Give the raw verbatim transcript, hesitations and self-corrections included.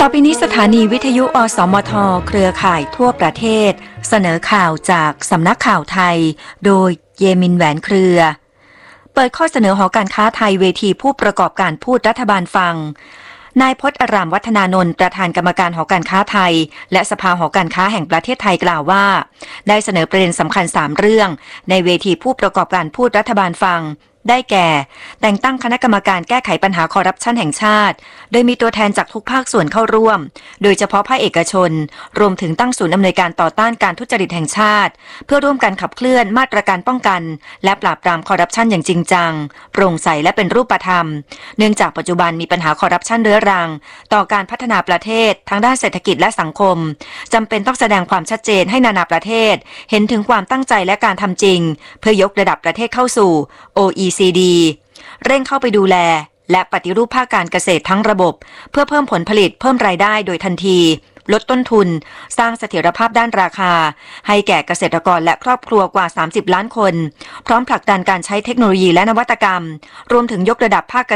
อไปนี้สถานีวิทยุอสมทเครือข่ายทั่วประเทศเสนอข่าวจากสำนักข่าวไทยโดยเยมินแหวนเครือเปิดข้อเสนอหอการค้าไทยเวทีผู้ประกอบการพูดรัฐบาลฟังนายพจน์อารามวัฒนานนท์ประธานกรรมการหอการค้าไทยและสภาหอการค้าแห่งประเทศไทยกล่าวว่าได้เสนอประเด็นสำคัญสามเรื่องในเวทีผู้ประกอบการพูดรัฐบาลฟังได้แก่แต่งตั้งคณะกรรมการแก้ไขปัญหาคอร์รัปชันแห่งชาติโดยมีตัวแทนจากทุกภาคส่วนเข้าร่วมโดยเฉพาะภาคเอกชนรวมถึงตั้งศูนย์อำนวยการต่อต้านการทุจริตแห่งชาติเพื่อร่วมกันขับเคลื่อนมาตรการป้องกันและปราบปรามคอร์รัปชันอย่างจริงจังโปร่งใสและเป็นรูปธรรมเนื่องจากปัจจุบันมีปัญหาคอร์รัปชันเรื้อรังต่อการพัฒนาประเทศทั้งด้านเศรษฐกิจและสังคมจำเป็นต้องแสดงความชัดเจนให้นานาประเทศเห็นถึงความตั้งใจและการทำจริงเพื่อยกระดับประเทศเข้าสู่ โอ อี ซี ดี เร่งเข้าไปดูแลและปฏิรูปภาคการเกษตรทั้งระบบเพื่อเพิ่มผลผลิตเพิ่มรายได้โดยทันทีลดต้นทุนสร้างเสถียรภาพด้านราคาให้แก่เกษตรกรและครอบครัวกว่าสามสิบล้านคนพร้อมผลักดันการใช้เทคโนโลยีและนวัตกรรมรวมถึงยกระดับภาคเก